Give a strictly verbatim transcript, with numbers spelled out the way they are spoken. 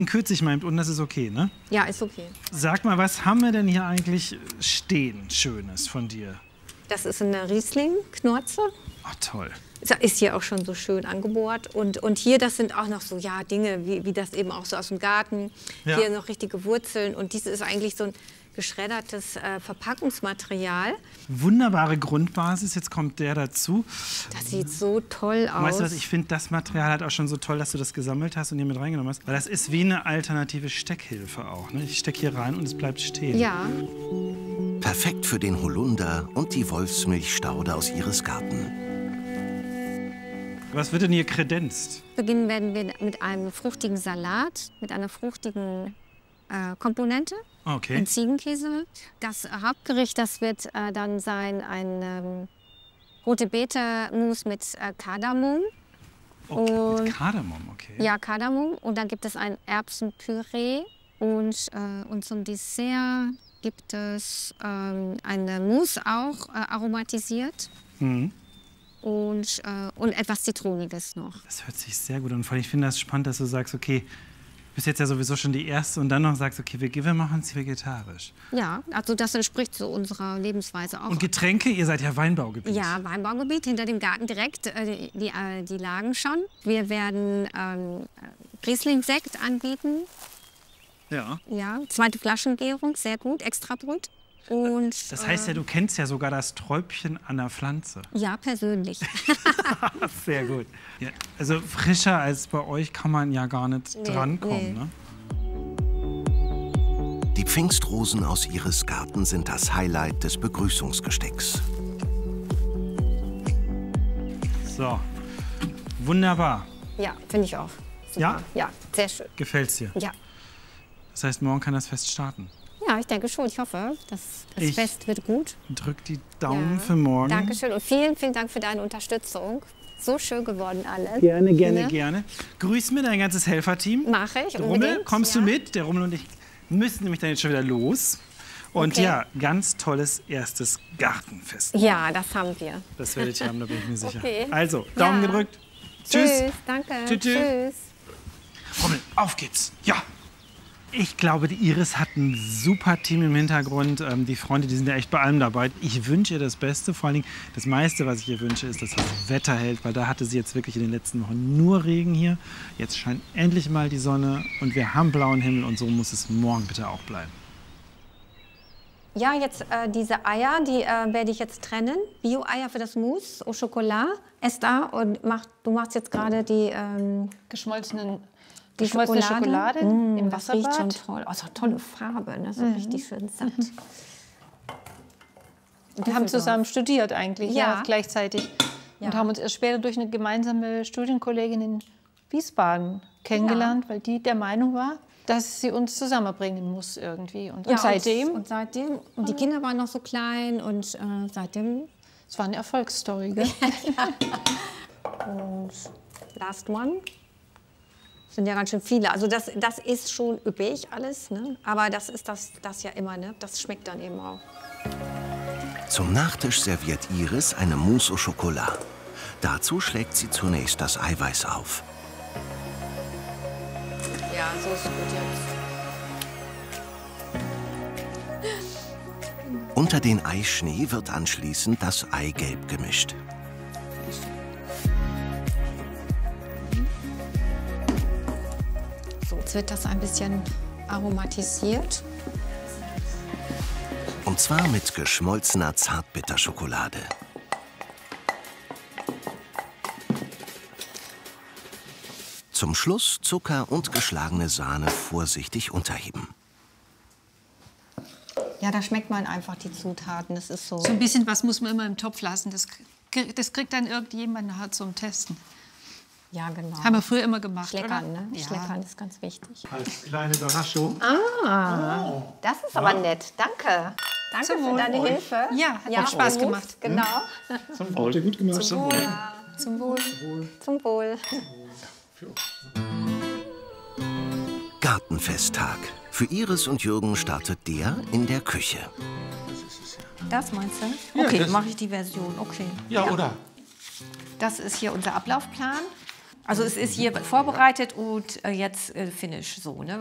Kürze ich mal und das ist okay, ne? Ja, ist okay. Sag mal, was haben wir denn hier eigentlich stehen, Schönes von dir? Das ist eine Riesling-Knorze. Ach, toll. Ist hier auch schon so schön angebohrt. Und, und hier, das sind auch noch so ja, Dinge, wie, wie das eben auch so aus dem Garten. Ja. Hier noch richtige Wurzeln. Und dies ist eigentlich so ein geschreddertes äh, Verpackungsmaterial. Wunderbare Grundbasis, jetzt kommt der dazu. Das sieht so toll aus. Weißt du was, ich finde das Material halt auch schon so toll, dass du das gesammelt hast und hier mit reingenommen hast. Weil das ist wie eine alternative Steckhilfe auch. Ne? Ich stecke hier rein und es bleibt stehen. Ja. Perfekt für den Holunder und die Wolfsmilchstaude aus ihres Garten. Was wird denn hier kredenzt? Beginnen werden wir mit einem fruchtigen Salat, mit einer fruchtigen äh, Komponente. Okay. Ein Ziegenkäse. Das Hauptgericht, das wird äh, dann sein ein ähm, rote Beete-Mousse mit äh, Kardamom. Okay, und, mit Kardamom, okay. Ja, Kardamom. Und dann gibt es ein Erbsenpüree. Und, äh, und zum Dessert gibt es ähm, eine Mousse auch äh, aromatisiert. Mhm. Und, äh, und etwas Zitroniges noch. Das hört sich sehr gut an. Vor allem, ich finde das spannend, dass du sagst, okay, du bist jetzt ja sowieso schon die Erste und dann noch sagst, okay, wir, wir machen es vegetarisch. Ja, also das entspricht so unserer Lebensweise auch. Und Getränke, ihr seid ja Weinbaugebiet. Ja, Weinbaugebiet, hinter dem Garten direkt, äh, die, äh, die lagen schon. Wir werden ähm, Riesling-Sekt anbieten. Ja. Ja, zweite Flaschengärung, sehr gut, Extrabrut. Und, das heißt ja, du kennst ja sogar das Träubchen an der Pflanze. Ja, persönlich. Sehr gut. Ja, also frischer als bei euch kann man ja gar nicht nee, drankommen. Nee. Ne? Die Pfingstrosen aus ihres Garten sind das Highlight des Begrüßungsgestecks. So, wunderbar. Ja, finde ich auch. Super. Ja? Ja, sehr schön. Gefällt's dir? Ja. Das heißt, morgen kann das Fest starten? Ja, ich denke schon. Ich hoffe, das, das ich Fest wird gut. Drück die Daumen ja. für morgen. Dankeschön und vielen, vielen Dank für deine Unterstützung. So schön geworden alles. Gerne, gerne, ne? gerne. Grüß mir dein ganzes Helferteam. Mache ich. Der Rummel, kommst ja. du mit? Der Rummel und ich müssen nämlich dann jetzt schon wieder los. Und okay. ja, ganz tolles erstes Gartenfest. Ja, das haben wir. Das werdet ihr haben, da bin ich mir sicher. Okay. Also, Daumen ja. gedrückt. Tschüss. Tschüss. Danke. Tschüss. Tschüss. Rummel, auf geht's. Ja. Ich glaube, die Iris hat ein super Team im Hintergrund. Ähm, die Freunde, die sind ja echt bei allem dabei. Ich wünsche ihr das Beste. Vor allen Dingen, das meiste, was ich ihr wünsche, ist, dass das Wetter hält. Weil da hatte sie jetzt wirklich in den letzten Wochen nur Regen hier. Jetzt scheint endlich mal die Sonne und wir haben blauen Himmel. Und so muss es morgen bitte auch bleiben. Ja, jetzt äh, diese Eier, die äh, werde ich jetzt trennen. Bio-Eier für das Mousse au Chocolat. Esther, und mach, du machst jetzt gerade die ähm, geschmolzenen Die Geschmolzene Schokolade, Schokolade mmh, im das Wasserbad. riecht schon toll. Oh, so tolle Farbe, ne? So mhm. richtig schön satt. Wir haben zusammen studiert eigentlich, ja, ja gleichzeitig. Ja. Und haben uns erst später durch eine gemeinsame Studienkollegin in Wiesbaden kennengelernt, ja. weil die der Meinung war, dass sie uns zusammenbringen muss irgendwie. Und, ja, und seitdem... Und, und seitdem, und die Kinder waren noch so klein und äh, seitdem... Es war eine Erfolgsstory, gell? Und last one. Sind ja ganz schön viele. Also das, das ist schon üppig alles, ne? Aber das ist das, das ja immer, ne? Das schmeckt dann eben auch. Zum Nachtisch serviert Iris eine Mousse au Chocolat. Dazu schlägt sie zunächst das Eiweiß auf. Ja, so ist gut jetzt. Unter den Eischnee wird anschließend das Eigelb gemischt. Jetzt wird das ein bisschen aromatisiert. Und zwar mit geschmolzener Zartbitterschokolade. Zum Schluss Zucker und geschlagene Sahne vorsichtig unterheben. Ja, da schmeckt man einfach die Zutaten. Das ist so. So ein bisschen was muss man immer im Topf lassen. Das, das kriegt dann irgendjemand nachher zum Testen. Ja, genau. Haben wir früher immer gemacht, Schleckern, oder? ne? Ja. Schleckern ist ganz wichtig. Als kleine Überraschung. Ah, oh. Das ist aber ja. nett. Danke. Danke Zum für Wohl. deine Hilfe. Ja, hat ja, auch Spaß Prost. gemacht. Genau. Zum Wohl. Gut gemacht. Zum Wohl. Ja. Zum Wohl. Zum Wohl. Gartenfesttag. Für Iris und Jürgen startet der in der Küche. Das meinst du? Ja, Okay, das- mache ich die Version. Okay. Ja, oder? Das ist hier unser Ablaufplan. Also es ist hier vorbereitet und äh, jetzt äh, Finish so, ne?